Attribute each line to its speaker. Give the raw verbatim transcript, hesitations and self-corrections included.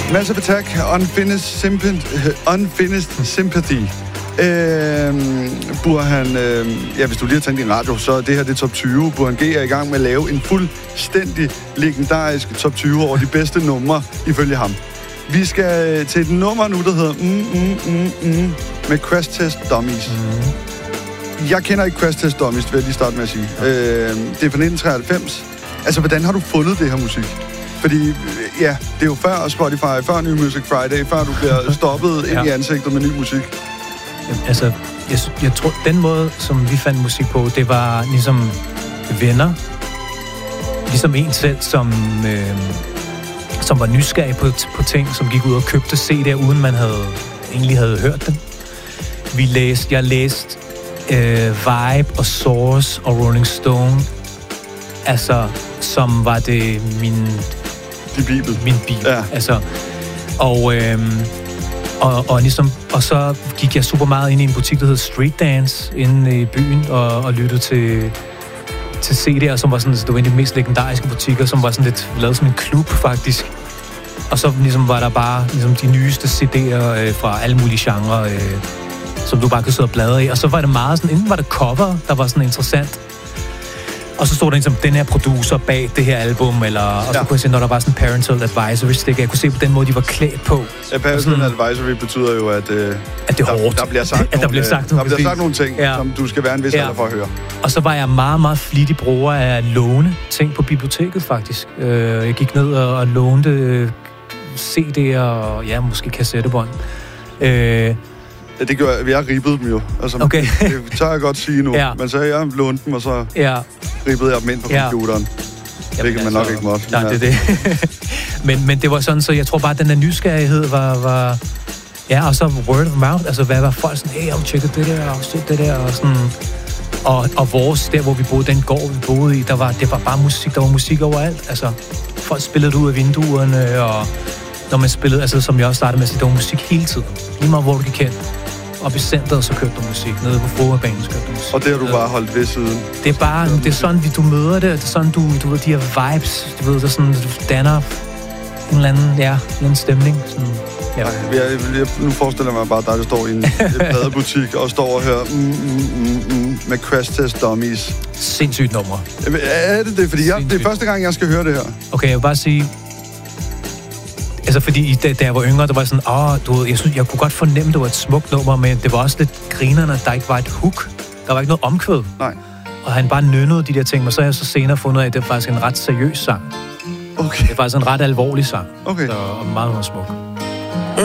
Speaker 1: Massive Attack, Unfinished Sympathy. Unfinished Sympathy. Øhm, Burhan, øhm, ja, hvis du lige har tændt din radio, så det her det er top tyve. Burhan G er i gang med at lave en fuldstændig legendarisk top tyve over de bedste numre, ifølge ham. Vi skal til et nummer nu, der hedder mm, mm, mm, mm, med Crash Test Dummies. Mm. Jeg kender ikke Crash Test Dummies, vil jeg lige starte med at sige. Øhm, det er fra nitten treoghalvfems. Altså, hvordan har du fundet det her musik? Fordi, ja, det er jo før Spotify, før New Music Friday, før du bliver stoppet ja. ind i ansigtet med ny musik.
Speaker 2: Altså, jeg, jeg tror, den måde, som vi fandt musik på, det var ligesom venner. Ligesom en selv, som, øh, som var nysgerrig på, på ting, som gik ud og købte C D'er, uden man havde, egentlig havde hørt dem. Vi læste, jeg læste øh, Vibe og Source og Rolling Stone, altså, som var det min...
Speaker 1: Din bibel.
Speaker 2: Min bibel,
Speaker 1: ja.
Speaker 2: altså. Og... Øh, Og, og, ligesom, og så gik jeg super meget ind i en butik, der hed Street Dance, inde i byen, og, og lyttede til, til C D'er, som var sådan, det var en af de mest legendariske butikker, som var sådan lidt lavet som en klub, faktisk. Og så ligesom var der bare ligesom de nyeste C D'er øh, fra alle mulige genrer, øh, som du bare kunne sidde og bladre i. Og så var det meget sådan, enten var det cover, der var sådan interessant, og så stod der ligesom den her producer bag det her album, eller, og så ja. kunne jeg se, når der var sådan en parental advisory sticker, jeg kunne se på den måde, de var klædt på.
Speaker 1: Ja, parental sådan, advisory betyder jo, at, øh,
Speaker 2: at det er hårdt.
Speaker 1: Der, der bliver sagt,
Speaker 2: at der
Speaker 1: nogle,
Speaker 2: bliver sagt,
Speaker 1: der bliver sagt nogle ting, ja. som du skal være en vis
Speaker 2: ja.
Speaker 1: alder for at høre.
Speaker 2: Og så var jeg meget, meget flittig bruger af at låne ting på biblioteket, faktisk. Jeg gik ned og, og lånte C D'er og ja, måske kassettebånd. Øh,
Speaker 1: Ja, det gør jeg. Vi har ribbet dem jo. Altså,
Speaker 2: okay.
Speaker 1: det tør jeg godt sige nu. Ja. Men så jeg lånte dem, og så ja. ribbede jeg dem ind på ja. computeren. Jamen, det kan man altså, nok ikke måtte.
Speaker 2: Nej, ja. det er det. men, men det var sådan, så jeg tror bare, at den der nysgerrighed var... var ja, og så word of mouth. Altså, hvad var folk sådan, hey, jeg har tjekket det der, og set det der, og sådan... Og, og vores, der hvor vi boede, den gård, vi boede i, der var, det var bare musik. Der var musik overalt. Altså, folk spillede ud af vinduerne, og når man spillede, altså som jeg også startede med at sige, der var musik hele tiden. Lige meget hvor du gik hen. Op i centret, så kørte du musik. Nede på fodboldbanen, så kørte du musik.
Speaker 1: Og det har du bare holdt ved siden?
Speaker 2: Det er bare, det er sådan, du møder det. Det er sådan, du, du ved, de her vibes, du ved, der sådan, du danner en eller anden, ja, en eller anden stemning. Sådan, ja.
Speaker 1: Ej, jeg, jeg, nu forestiller jeg mig bare, at der står i en, en pladebutik og står og hører mm, mm, mm, mm, med Crash Test Dummies.
Speaker 2: Sindssygt nummer.
Speaker 1: Jamen, er det det? Fordi jeg, det er første gang, jeg skal høre det her.
Speaker 2: Okay, jeg vil bare sige... Altså, fordi da, da jeg var yngre, der var sådan, åh, du ved, jeg, synes, jeg kunne godt fornemme, det var et smukt nummer, men det var også lidt grinerne, at der ikke var et hook. Der var ikke noget omkvæd.
Speaker 1: Nej.
Speaker 2: Og han bare nynnede de der ting, men så har jeg så senere fundet ud af, at det var faktisk en ret seriøs sang.
Speaker 1: Okay.
Speaker 2: Det er faktisk en ret alvorlig sang.
Speaker 1: Okay.
Speaker 2: Så, og meget, meget smuk.